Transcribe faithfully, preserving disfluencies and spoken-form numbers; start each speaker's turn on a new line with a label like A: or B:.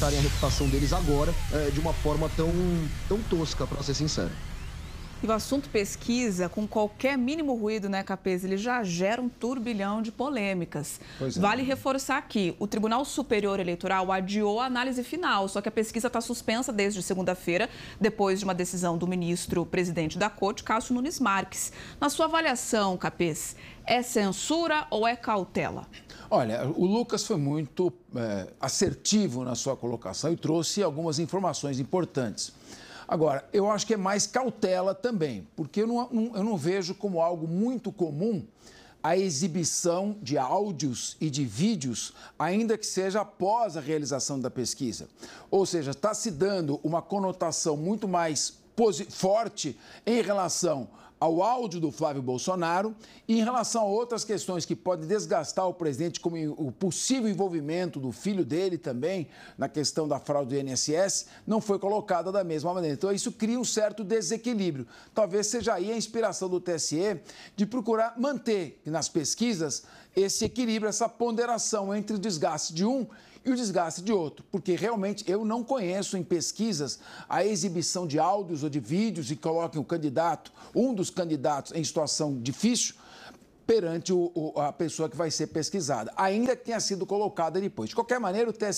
A: alimentarem a reputação deles agora é, de uma forma tão, tão tosca, para ser sincero.
B: E o assunto pesquisa, com qualquer mínimo ruído, né, Capês, ele já gera um turbilhão de polêmicas.
C: Pois é.
B: Vale reforçar aqui, o Tribunal Superior Eleitoral adiou a análise final, só que a pesquisa está suspensa desde segunda-feira, depois de uma decisão do ministro-presidente da Corte, Cássio Nunes Marques. Na sua avaliação, Capês, é censura ou é cautela?
C: Olha, o Lucas foi muito é, assertivo na sua colocação e trouxe algumas informações importantes. Agora, eu acho que é mais cautela também, porque eu não, não, eu não vejo como algo muito comum a exibição de áudios e de vídeos, ainda que seja após a realização da pesquisa. Ou seja, está se dando uma conotação muito mais forte em relação ao áudio do Flávio Bolsonaro e em relação a outras questões que podem desgastar o presidente, como o possível envolvimento do filho dele também na questão da fraude do I N S S, não foi colocada da mesma maneira. Então, isso cria um certo desequilíbrio. Talvez seja aí a inspiração do T S E de procurar manter nas pesquisas esse equilíbrio, essa ponderação entre o desgaste de um e o desgaste de outro, porque realmente eu não conheço em pesquisas a exibição de áudios ou de vídeos e coloquem o candidato, um dos candidatos em situação difícil perante o, o, a pessoa que vai ser pesquisada, ainda que tenha sido colocada depois. De qualquer maneira, o T S E